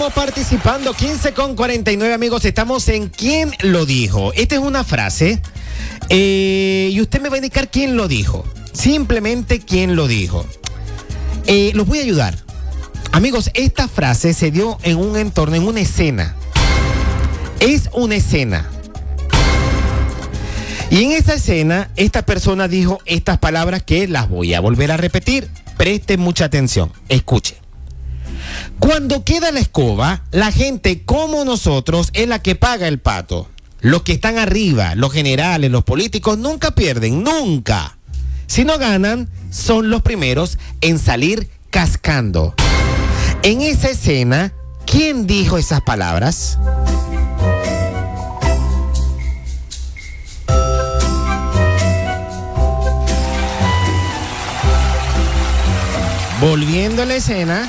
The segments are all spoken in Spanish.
Vamos participando, 15:49, amigos. Estamos en ¿Quién lo dijo? Esta es una frase y usted me va a indicar quién lo dijo. Simplemente quién lo dijo. Los voy a ayudar. Amigos, esta frase se dio en un entorno, en una escena. Es una escena. Y en esa escena, esta persona dijo estas palabras que las voy a volver a repetir. Presten mucha atención. Escuche. Cuando queda la escoba, la gente como nosotros es la que paga el pato. Los que están arriba, los generales, los políticos, nunca pierden, nunca. Si no ganan, son los primeros en salir cascando. En esa escena, ¿quién dijo esas palabras? Volviendo a la escena,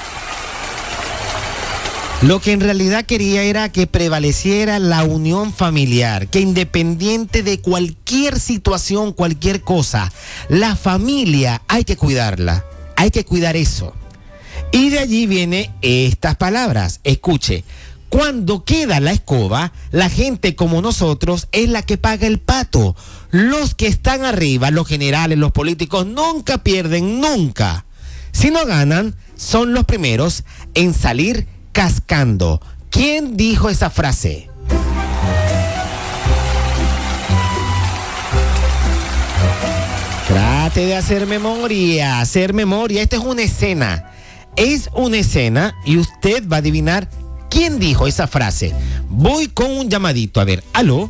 lo que en realidad quería era que prevaleciera la unión familiar, que independiente de cualquier situación, cualquier cosa, la familia hay que cuidarla, hay que cuidar eso. Y de allí vienen estas palabras. Escuche, cuando queda la escoba, la gente como nosotros es la que paga el pato. Los que están arriba, los generales, los políticos, nunca pierden, nunca. Si no ganan, son los primeros en salir cascando. ¿Quién dijo esa frase? Trate de hacer memoria, Esta es una escena. Es una escena y usted va a adivinar quién dijo esa frase. Voy con un llamadito. A ver, ¿aló?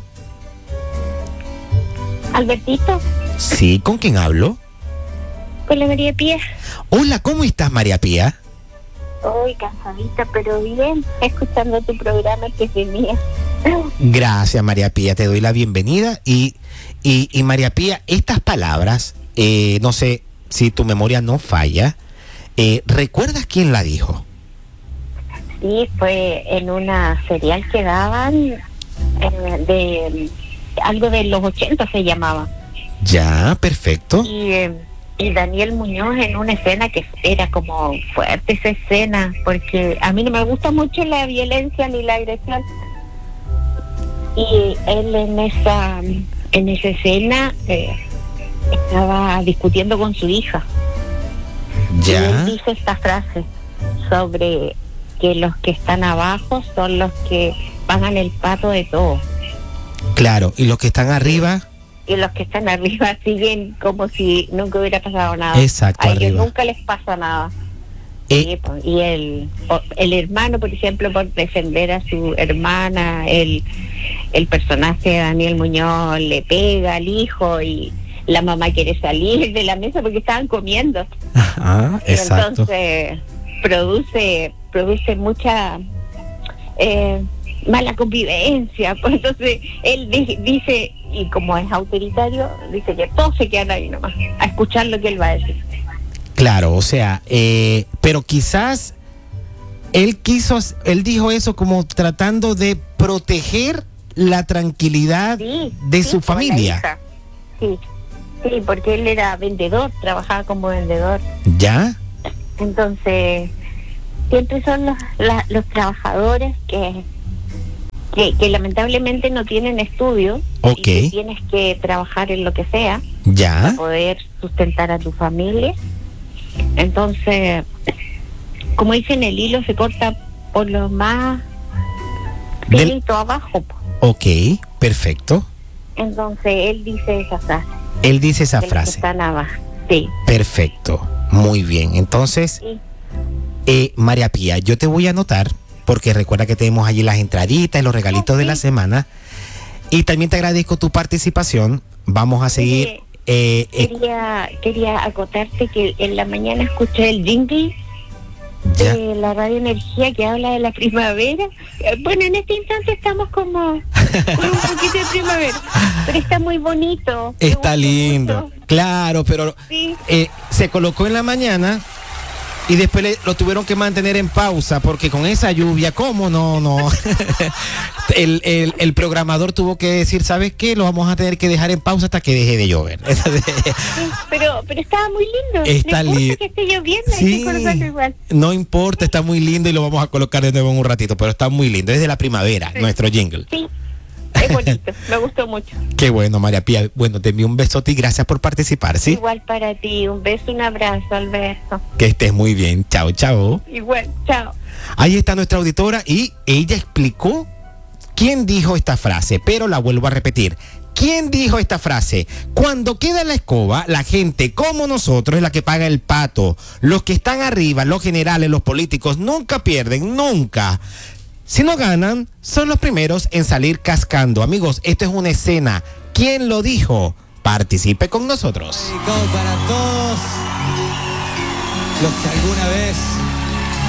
¿Albertito? Sí, ¿con quién hablo? Con la María Pía. Hola, ¿cómo estás, María Pía? Hoy cansadita, pero bien, escuchando tu programa que es de mía. Gracias, María Pía, te doy la bienvenida. Y María Pía, estas palabras, no sé si tu memoria no falla, ¿recuerdas quién la dijo? Sí, fue en una serial que daban de algo de los 80 se llamaba. Ya, perfecto. Y Daniel Muñoz en una escena que era como fuerte esa escena, porque a mí no me gusta mucho la violencia ni la agresión. Y él en esa escena estaba discutiendo con su hija. Ya. Y él dice esta frase sobre que los que están abajo son los que pagan el pato de todo. Claro, y los que están arriba. Y los que están arriba siguen como si nunca hubiera pasado nada. Exacto, a ellos arriba. nunca les pasa nada. Y el hermano, por ejemplo, por defender a su hermana, el personaje de Daniel Muñoz le pega al hijo y la mamá quiere salir de la mesa porque estaban comiendo. Ajá, exacto. Entonces produce mucha mala convivencia. Pues entonces él dice, y como es autoritario, dice que todos se quedan ahí nomás a escuchar lo que él va a decir. Claro, o sea, pero quizás él dijo eso como tratando de proteger la tranquilidad de su familia. Sí, porque él era vendedor, trabajaba como vendedor. ¿Ya? Entonces, siempre son los trabajadores que lamentablemente no tienen estudio. Ok. Y que tienes que trabajar en lo que sea. ¿Ya? Para poder sustentar a tu familia. Entonces, como dicen, el hilo se corta por lo más finito abajo. Ok, perfecto. Entonces, él dice esa frase. Él dice esa frase. Que están abajo. Sí. Perfecto, muy bien. Entonces, María Pía, yo te voy a anotar, porque recuerda que tenemos allí las entraditas y los regalitos de la semana. Y también te agradezco tu participación. Vamos a seguir. Quería acotarte que en la mañana escuché el jingle de la Radio Energía que habla de la primavera. Bueno, en este instante estamos como con un poquito de primavera, pero está muy bonito. Está lindo, mucho. Claro, pero se colocó en la mañana Y después lo tuvieron que mantener en pausa porque con esa lluvia, ¿cómo no? el programador tuvo que decir, ¿sabes qué? Lo vamos a tener que dejar en pausa hasta que deje de llover. Sí, pero estaba muy lindo. Está lindo. Que esté lloviendo, sí, hay que colocarlo igual. No importa, está muy lindo y lo vamos a colocar de nuevo en un ratito, pero está muy lindo. Es de la primavera, sí. Nuestro jingle. Sí. Es bonito, me gustó mucho. Qué bueno, María Pía. Bueno, te envío un besote y gracias por participar, ¿sí? Igual para ti, un beso, un abrazo, Alberto. Que estés muy bien. Chao, chao. Igual, chao. Ahí está nuestra auditora y ella explicó quién dijo esta frase, pero la vuelvo a repetir. ¿Quién dijo esta frase? Cuando queda la escoba, la gente como nosotros es la que paga el pato. Los que están arriba, los generales, los políticos, nunca pierden, nunca. Si no ganan, son los primeros en salir cascando. Amigos, esto es una escena. ¿Quién lo dijo? Participe con nosotros. Para todos los que alguna vez